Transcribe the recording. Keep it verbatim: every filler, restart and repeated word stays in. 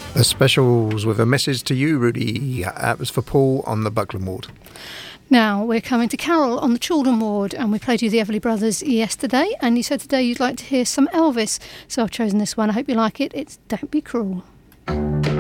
The Specials with a message to you, Rudy. That was for Paul on the Buckland ward. Now we're coming to Carol on the Children ward, and we played you the Everly Brothers yesterday, and you said today you'd like to hear some Elvis, so I've chosen this one. I hope you like it. It's Don't Be Cruel.